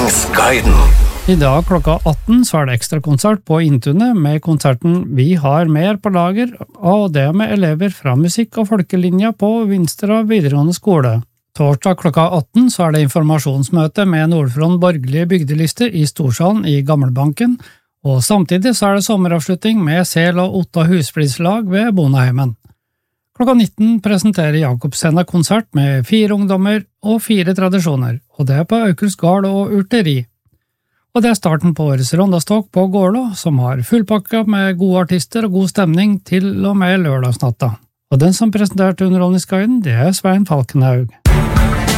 Underholdningsguiden. I dag klokka 18 så er det ekstrakonsert på Intunet med konserten Vi har mer på lager, og det med elever fra musikk- og folkelinja på Vinstra videregående skole. Torsdag klokka 18 så er det informasjonsmøte med Nordfront borgerlige bygdeliste i Storsalen i Gammelbanken, og samtidig så er det sommeravslutning med Sel og Otta husflidslag ved Bonaheimen. Klokka 19 presenterer Jakobscena konsert med 4 ungdommer og 4 tradisjoner, og det er på Aukrust gard og urteri. Og det er starten på årets Rondastokk på Gårlå, som har fullpakka med gode artister og god stemning til og med lørdagsnatta. Og den som presenterte Underholdningsguiden, det er Svein Falkenhaug.